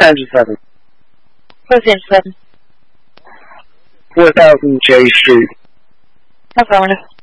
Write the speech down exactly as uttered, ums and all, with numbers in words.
Angela seven. What's the seven? four thousand J Street. Affirmative.